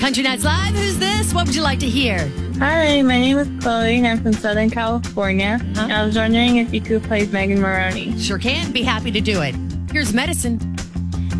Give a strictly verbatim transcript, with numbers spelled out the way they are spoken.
Country Nights Live, who's this? What would you like to hear? Hi, my name is Chloe, and I'm from Southern California. Huh? I was wondering if you could play Megan Maroney. Sure can. Be happy to do it. Here's Medicine.